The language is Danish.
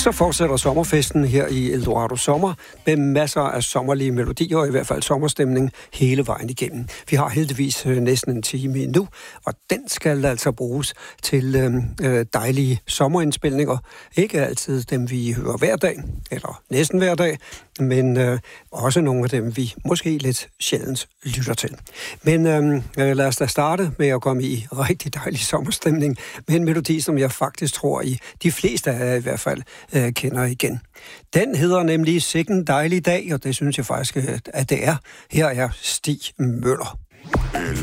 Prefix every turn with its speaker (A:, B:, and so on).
A: Så fortsætter sommerfesten her i Eldorado Sommer med masser af sommerlige melodier, og i hvert fald sommerstemning hele vejen igennem. Vi har heldigvis næsten en time nu, og den skal altså bruges til dejlige sommerindspilninger. Ikke altid dem, vi hører hver dag, eller næsten hver dag, men også nogle af dem, vi måske lidt sjældent lytter til. Men lad os da starte med at komme i rigtig dejlig sommerstemning med en melodi, som jeg faktisk tror, I de fleste af jer i hvert fald kender igen. Den hedder nemlig Sikken dejlig dag, og det synes jeg faktisk, at det er. Her er Stig Møller.